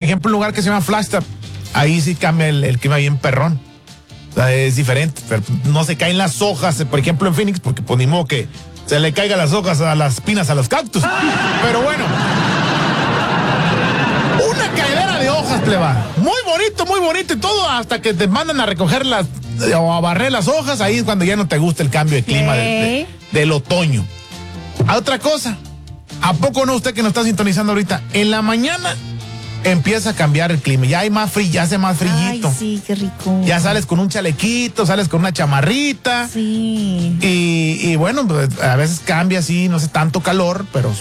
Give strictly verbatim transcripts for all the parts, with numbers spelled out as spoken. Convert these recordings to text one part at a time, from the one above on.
ejemplo, un lugar que se llama Flagstaff, ahí sí cambia el, el clima bien perrón. O sea, es diferente, pero no se caen las hojas, por ejemplo, en Phoenix, porque pues ni modo que se le caigan las hojas a las pinas, a los cactus. Pero bueno, una caedera de hojas, pleba. Muy bonito, muy bonito y todo, hasta que te mandan a recoger las, o a barrer las hojas, ahí es cuando ya no te gusta el cambio de clima de, de, del otoño. A otra cosa, ¿a poco no usted que nos está sintonizando ahorita? En la mañana empieza a cambiar el clima, ya hay más frío, ya hace más frillito. Ay, sí, qué rico. Ya sales con un chalequito, sales con una chamarrita. Sí. Y, y bueno, pues, a veces cambia así, no sé, tanto calor, pero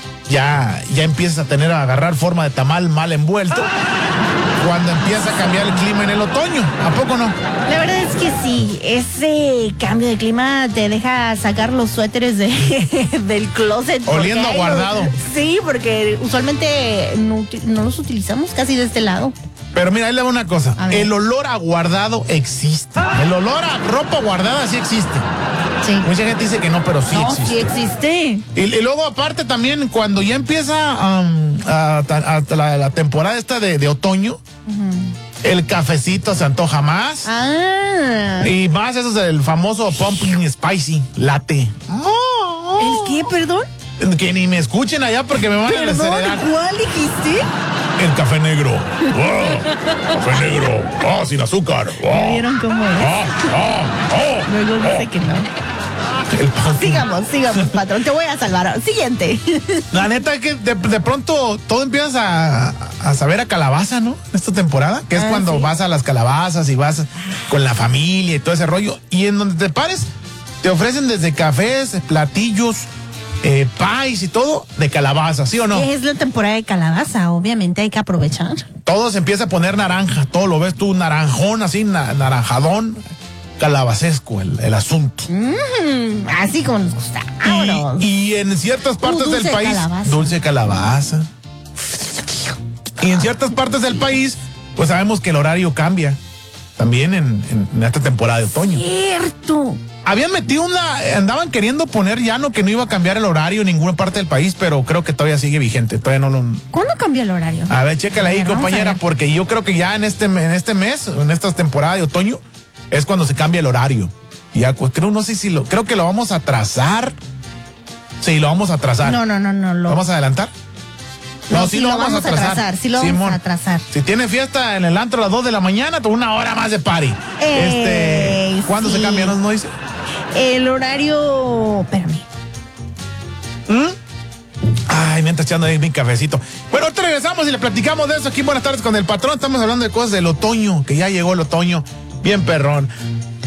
ya, ya empiezas a tener, a agarrar forma de tamal mal envuelto. Cuando empieza a cambiar el clima en el otoño, ¿a poco no? La verdad es que sí, ese cambio de clima te deja sacar los suéteres de, del closet. Oliendo a guardado. Sí, porque usualmente no, no los utilizamos casi de este lado. Pero mira, ahí le va una cosa, el olor a guardado existe. El olor a ropa guardada sí existe. Sí. Mucha gente dice que no, pero sí no, existe. sí existe. Y, y luego aparte también cuando ya empieza um, a, a, a la, la temporada esta de, de otoño, uh-huh. el cafecito se antoja más. Ah. Y más eso es el famoso pumpkin spicy latte. ¿El qué, perdón? Que ni me escuchen allá porque me van a desheredar. ¿Cuál dijiste? El café negro. Oh, café negro. Oh, sin azúcar. Oh, ¿vieron cómo es? Oh, oh, oh, Luego dice oh. que no. El sigamos, sigamos, patrón. Te voy a salvar. Siguiente. La neta es que de, de pronto todo empieza a, a saber a calabaza, ¿no? En esta temporada, que es ah, cuando ¿sí? vas a las calabazas y vas con la familia y todo ese rollo. Y en donde te pares, te ofrecen desde cafés, platillos, eh, pies y todo de calabaza, ¿sí o no? Es la temporada de calabaza, obviamente hay que aprovechar. Todo se empieza a poner naranja, todo lo ves tú naranjón, así, na, naranjadón. Calabacesco el, el asunto. Mm, así como nos gusta. Y, y en ciertas partes uh, del país, calabaza. dulce calabaza. Y en ciertas partes del país, pues sabemos que el horario cambia. También en, en, en esta temporada de otoño. Cierto. Habían metido una, andaban queriendo poner ya no que no iba a cambiar el horario en ninguna parte del país, pero creo que todavía sigue vigente. Todavía no lo. ¿Cuándo cambió el horario? A ver, chécala ahí, compañera, porque yo creo que ya en este, en este mes, en esta temporada de otoño, es cuando se cambia el horario. Ya, pues, creo, no sé si lo, creo que lo vamos a atrasar. Sí, lo vamos a atrasar. No, no, no, no. ¿Lo vamos a adelantar? No, no sí, sí lo, lo vamos a atrasar. atrasar. Sí lo Simón, vamos a atrasar. Si tiene fiesta en el antro a las dos de la mañana, una hora más de party. Eh, este, ¿Cuándo sí. se cambia? ¿No, no dice? El horario... Espérame. ¿Mm? Ay, me está echando ahí mi cafecito. Bueno, ahorita regresamos y le platicamos de eso aquí. Buenas tardes con el patrón. Estamos hablando de cosas del otoño, que ya llegó el otoño. Bien perrón.